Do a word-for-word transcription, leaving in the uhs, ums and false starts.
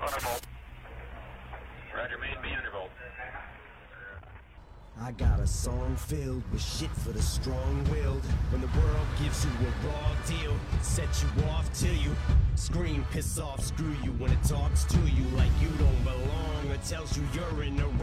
undervolt. Roger, main B undervolt. I got a song filled with shit for the strong-willed. When the world gives you a raw deal, set you off till you scream, piss off, screw you. When it talks to you like you don't belong, or tells you you're in the